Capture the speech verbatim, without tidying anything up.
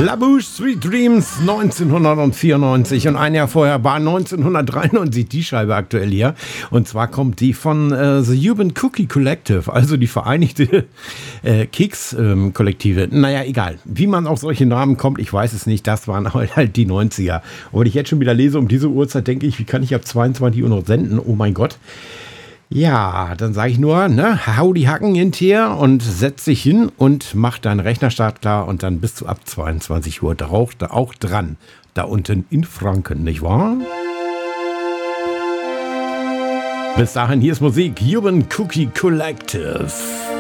La Bouche, Sweet Dreams, neunzehnhundertvierundneunzig, und ein Jahr vorher war neunzehnhundertdreiundneunzig die Scheibe aktuell hier. Und zwar kommt die von äh, The Cuban Cookie Collective, also die Vereinigte äh, Keks-Kollektive. Ähm, naja, egal. Wie man auf solche Namen kommt, ich weiß es nicht. Das waren halt, halt die neunziger. Und wenn ich jetzt schon wieder lese um diese Uhrzeit, denke ich, wie kann ich ab zweiundzwanzig Uhr noch senden? Oh mein Gott. Ja, dann sage ich nur, ne, hau die Hacken in Tier und setz dich hin und mach deinen Rechnerstart klar, und dann bist du ab zweiundzwanzig Uhr da auch, da auch dran. Da unten in Franken, nicht wahr? Bis dahin, hier ist Musik, Cuban Cookie Collective.